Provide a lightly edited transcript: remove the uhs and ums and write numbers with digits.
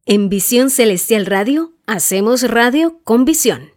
En Visión Celestial Radio, hacemos radio con visión.